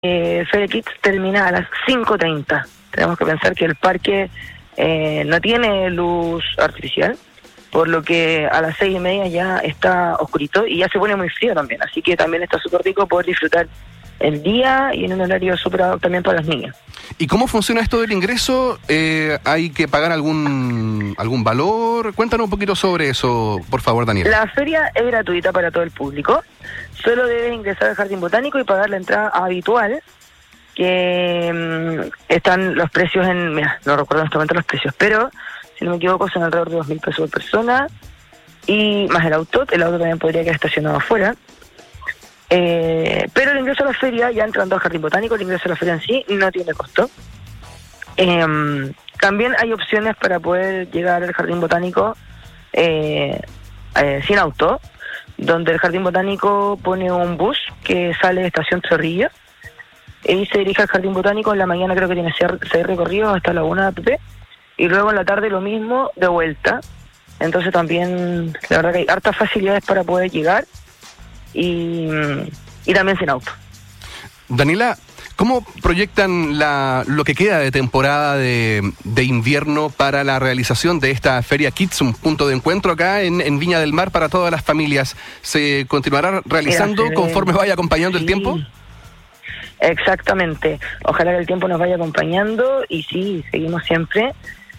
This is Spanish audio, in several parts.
Feria Kids termina a las 5:30. Tenemos que pensar que el parque no tiene luz artificial, por lo que a las 6:30 ya está oscurito y ya se pone muy frío también, así que también está súper rico poder disfrutar el día y en un horario súper también para los niños. ¿Y cómo funciona esto del ingreso? ¿Hay que pagar algún valor? Cuéntanos un poquito sobre eso, por favor, Daniel. La feria es gratuita para todo el público. Solo debes ingresar al Jardín Botánico y pagar la entrada habitual, que están los precios mira, no recuerdo en este momento los precios, pero si no me equivoco son alrededor de 2.000 pesos por persona, y más el auto también podría quedar estacionado afuera. Pero el ingreso a la feria, ya entrando al Jardín Botánico, el ingreso a la feria en sí no tiene costo. También hay opciones para poder llegar al Jardín Botánico sin auto, donde el Jardín Botánico pone un bus que sale de Estación Chorrillo y se dirige al Jardín Botánico. En la mañana creo que tiene 6 recorridos hasta la 1 de y luego en la tarde lo mismo de vuelta. Entonces también la verdad que hay hartas facilidades para poder llegar y también sin auto. Daniela, ¿cómo proyectan lo que queda de temporada de invierno para la realización de esta Feria Kids, un punto de encuentro acá en Viña del Mar para todas las familias? ¿Se continuará realizando conforme vaya acompañando el tiempo? Exactamente. Ojalá que el tiempo nos vaya acompañando y sí, seguimos siempre.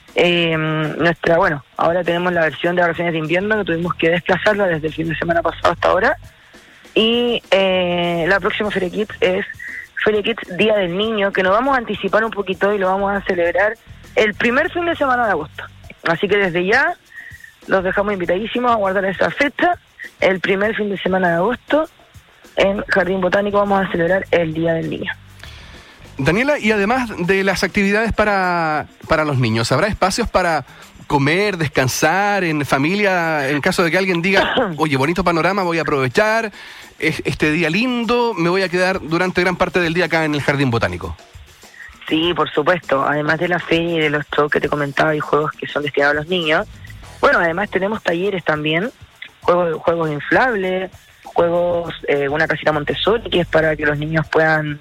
Ahora tenemos la versión de vacaciones de invierno que tuvimos que desplazarla desde el fin de semana pasado hasta ahora. Y la próxima Feria Kids es Feria Kids Día del Niño, que nos vamos a anticipar un poquito y lo vamos a celebrar el primer fin de semana de agosto. Así que desde ya los dejamos invitadísimos a guardar esa fecha. El primer fin de semana de agosto en Jardín Botánico vamos a celebrar el Día del Niño. Daniela, y además de las actividades para los niños, ¿habrá espacios para comer, descansar en familia, en caso de que alguien diga, oye, bonito panorama, voy a aprovechar este día lindo, me voy a quedar durante gran parte del día acá en el Jardín Botánico? Sí, por supuesto, además de la feria y de los shows que te comentaba y juegos que son destinados a los niños, bueno, además tenemos talleres también, juegos inflables, una casita Montessori, que es para que los niños puedan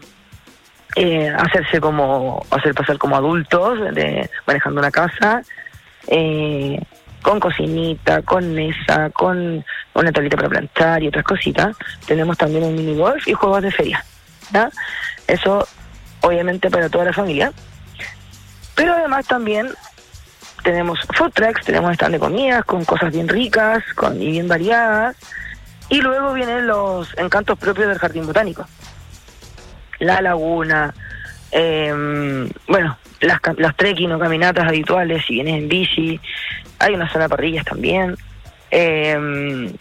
hacer pasar como adultos, manejando una casa, con cocinita, con mesa, con una tablita para planchar y otras cositas. Tenemos también un mini golf y juegos de feria, ¿ya? Eso obviamente para toda la familia. Pero además también tenemos food trucks, tenemos stand de comidas con cosas bien ricas y bien variadas. Y luego vienen los encantos propios del Jardín Botánico. La laguna, las trekking o caminatas habituales, si vienes en bici, hay una zona de parrillas también, en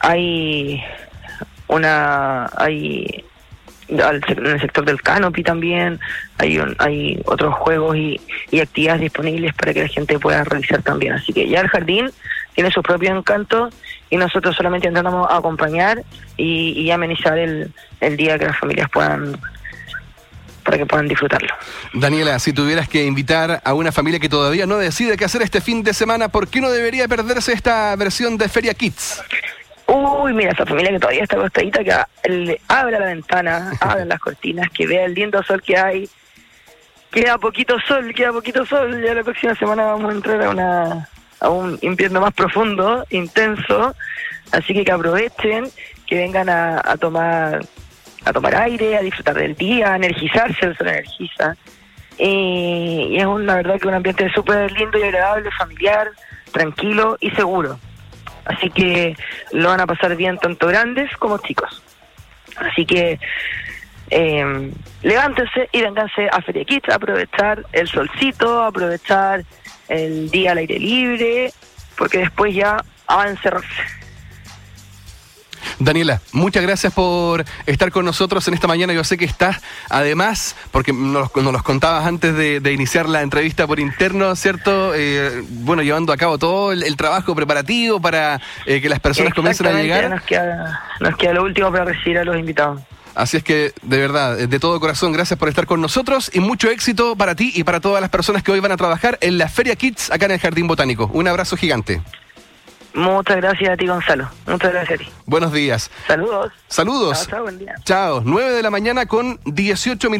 el sector del canopy también, hay otros juegos y actividades disponibles para que la gente pueda realizar también. Así que ya el jardín tiene su propio encanto y nosotros solamente intentamos acompañar y amenizar el día que las familias para que puedan disfrutarlo. Daniela, si tuvieras que invitar a una familia que todavía no decide qué hacer este fin de semana, ¿por qué no debería perderse esta versión de Feria Kids? Uy, mira, esa familia que todavía está acostadita, que abra la ventana, abran las cortinas, que vea el lindo sol que hay. Queda poquito sol, ya la próxima semana vamos a entrar a un invierno más profundo, intenso, así que aprovechen, que vengan a tomar aire, a disfrutar del día, a energizarse, el sol energiza. Y es la verdad que un ambiente súper lindo y agradable, familiar, tranquilo y seguro. Así que lo van a pasar bien tanto grandes como chicos. Así que levántense y vénganse a Feria Kids a aprovechar el solcito, a aprovechar el día al aire libre, porque después ya van a encerrarse. Daniela, muchas gracias por estar con nosotros en esta mañana. Yo sé que estás, además, porque nos los contabas antes de iniciar la entrevista por interno, ¿cierto? Llevando a cabo todo el trabajo preparativo para que las personas comiencen a llegar. Nos queda lo último para recibir a los invitados. Así es que, de verdad, de todo corazón, gracias por estar con nosotros y mucho éxito para ti y para todas las personas que hoy van a trabajar en la Feria Kids acá en el Jardín Botánico. Un abrazo gigante. Muchas gracias a ti, Gonzalo. Muchas gracias a ti. Buenos días. Saludos. Saludos. Chao, buen día. Chao. 9 de la mañana con 18 minutos.